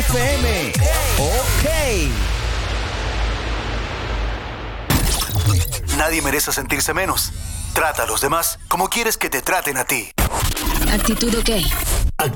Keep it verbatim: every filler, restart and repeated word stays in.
F M. Ok. Nadie merece sentirse menos. Trata a los demás como quieres que te traten a ti. ¿Actitud ok?